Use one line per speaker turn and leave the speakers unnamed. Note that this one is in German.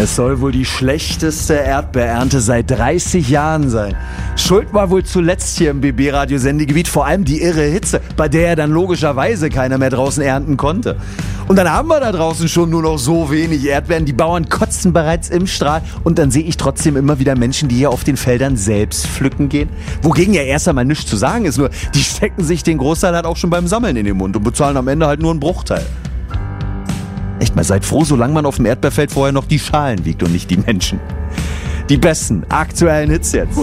Es soll wohl die schlechteste Erdbeerernte seit 30 Jahren sein. Schuld war wohl zuletzt hier im BB-Radio-Sendegebiet vor allem die irre Hitze, bei der ja dann logischerweise keiner mehr draußen ernten konnte. Und dann haben wir da draußen schon nur noch so wenig Erdbeeren. Die Bauern kotzen bereits im Strahl. Und dann sehe ich trotzdem immer wieder Menschen, die hier auf den Feldern selbst pflücken gehen. Wogegen ja erst einmal nichts zu sagen ist. Nur, die stecken sich den Großteil halt auch schon beim Sammeln in den Mund und bezahlen am Ende halt nur einen Bruchteil. Echt mal, seid froh, solange man auf dem Erdbeerfeld vorher noch die Schalen wiegt und nicht die Menschen. Die besten aktuellen Hits jetzt.